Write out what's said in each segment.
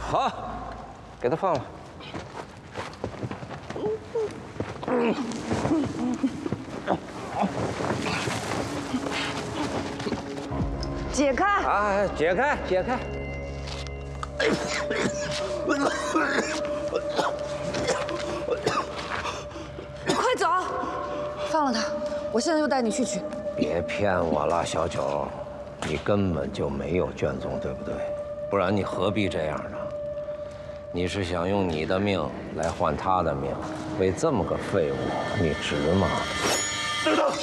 好，给他放了。 解开！ 啊，解开，解开！ 你快走！放了他，我现在就带你去取。 别骗我了，小九，你根本就没有卷宗，对不对？不然你何必这样呢？你是想用你的命来换他的命，为这么个废物，你值吗？ 等等！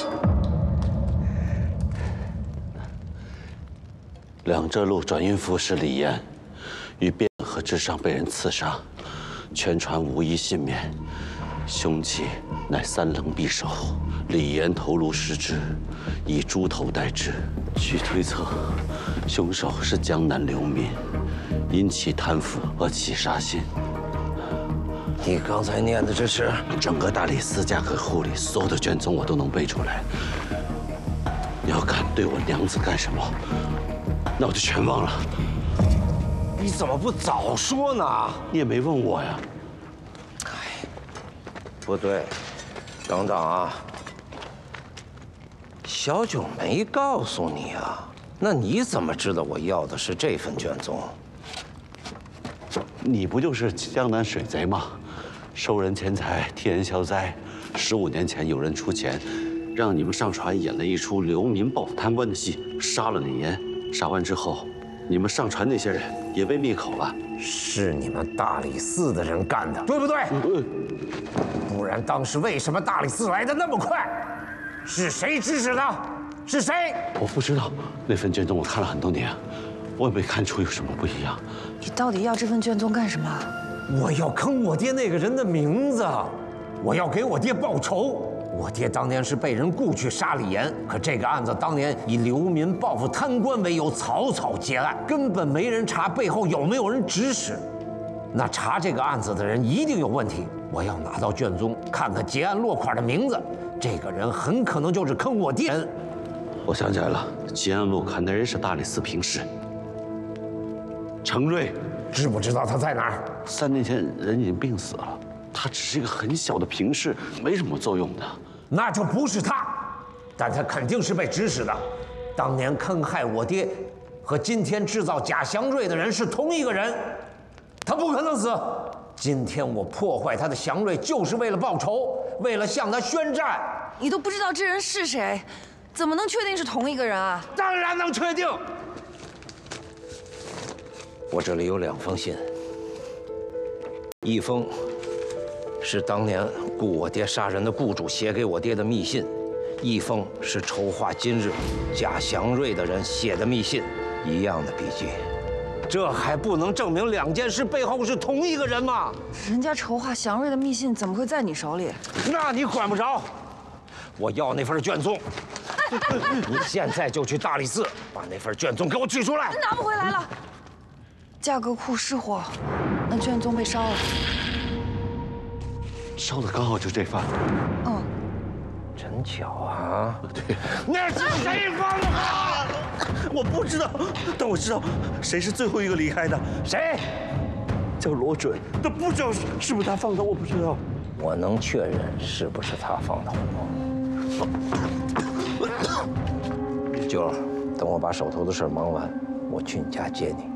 两浙路转运副使李岩，于汴河之上被人刺杀，全船无一幸免。凶器乃3棱匕首，李岩头颅失之，以猪头代之。据推测，凶手是江南流民，因其贪腐而起杀心。 你刚才念的这是整个大理寺家和户里所有的卷宗，我都能背出来。你要敢对我娘子干什么，那我就全忘了。 你怎么不早说呢？ 你也没问我呀。 不对，等等啊！小九没告诉你啊，那你怎么知道我要的是这份卷宗？ 你不就是江南水贼吗？收人钱财，替人消灾。15年前有人出钱，让你们上船演了一出流民报复贪官的戏，杀了李岩。杀完之后，你们上船那些人也被灭口了。 是你们大理寺的人干的，对不对？不然当时为什么大理寺来的那么快？是谁指使的？是谁？ 我不知道，那份卷宗我看了很多年，我也没看出有什么不一样。 你到底要这份卷宗干什么？ 我要坑我爹那个人的名字，我要给我爹报仇。我爹当年是被人雇去杀李岩，可这个案子当年以流民报复贪官为由草草结案，根本没人查背后有没有人指使。那查这个案子的人一定有问题。我要拿到卷宗，看看结案落款的名字，这个人很可能就是坑我爹人。 我想起来了，结案落款的人是大理寺平氏程瑞。 知不知道他在哪儿 ？3年前人已经病死了，他只是一个很小的平氏，没什么作用的。 那就不是他，但他肯定是被指使的。当年坑害我爹，和今天制造假祥瑞的人是同一个人，他不可能死。今天我破坏他的祥瑞，就是为了报仇，为了向他宣战。 你都不知道这人是谁，怎么能确定是同一个人啊？ 当然能确定。我这里有2封信，一封是当年雇我爹杀人的雇主写给我爹的密信，一封是筹划今日假祥瑞的人写的密信，一样的笔迹。这还不能证明2件事背后是同一个人吗？ 人家筹划祥瑞的密信怎么会在你手里？ 那你管不着。我要那份卷宗，你现在就去大理寺把那份卷宗给我取出来。 拿不回来了。价格库失火，那卷宗被烧了。 烧的刚好就这份。 嗯， 真巧啊！ 对， 那是谁放的？ 我不知道，但我知道谁是最后一个离开的。 谁？ 叫罗准，但不知道是不是他放的，我不知道。 我能确认是不是他放的火。九儿，等我把手头的事忙完，我去你家接你。